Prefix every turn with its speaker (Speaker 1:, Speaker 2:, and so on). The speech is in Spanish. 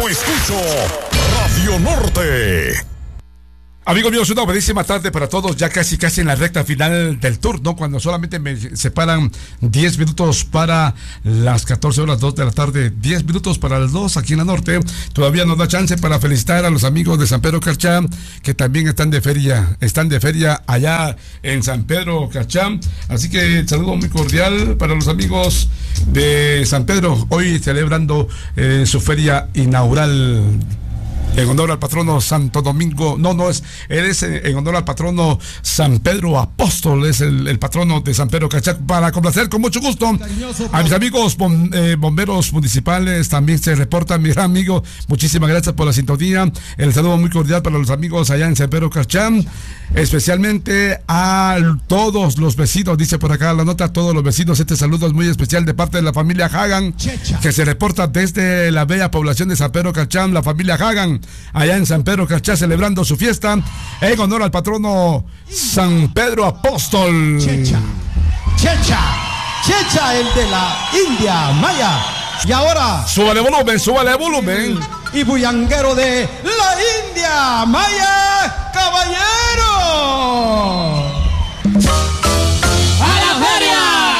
Speaker 1: Yo escucho Radio Norte. Amigos míos, una buenísima tarde para todos, ya casi en la recta final del tour, ¿no? Cuando solamente me separan 10 minutos para las 14 horas, 2 de la tarde, 10 minutos para las 2 aquí en la norte. Todavía nos da chance para felicitar a los amigos de San Pedro Carchá, que también están de feria allá en San Pedro Carchá. Así que el saludo muy cordial para los amigos de San Pedro, hoy celebrando su feria inaugural. En honor al patrono Santo Domingo, él es en honor al patrono San Pedro Apóstol, es el patrono de San Pedro Carchá, para complacer con mucho gusto a mis amigos bomberos municipales, también se reporta mi gran amigo, muchísimas gracias por la sintonía, el saludo muy cordial para los amigos allá en San Pedro Carchá, especialmente a todos los vecinos, dice por acá la nota, a todos los vecinos, este saludo es muy especial de parte de la familia Hagan, que se reporta desde la bella población de San Pedro Carchá, la familia Hagan, allá en San Pedro Carchá, celebrando su fiesta en honor al patrono San Pedro Apóstol.
Speaker 2: Checha, el de la India Maya. Y ahora,
Speaker 1: súbale volumen.
Speaker 2: Y bullanguero de la India Maya.